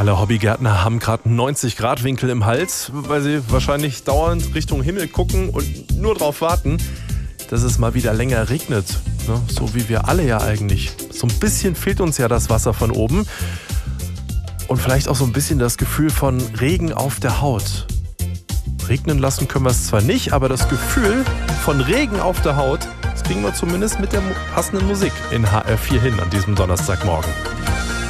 Alle Hobbygärtner haben gerade 90-Grad-Winkel im Hals, weil sie wahrscheinlich dauernd Richtung Himmel gucken und nur darauf warten, dass es mal wieder länger regnet. So wie wir alle ja eigentlich. So ein bisschen fehlt uns ja das Wasser von oben. Und vielleicht auch so ein bisschen das Gefühl von Regen auf der Haut. Regnen lassen können wir es zwar nicht, aber das Gefühl von Regen auf der Haut, das kriegen wir zumindest mit der passenden Musik in HR4 hin an diesem Donnerstagmorgen.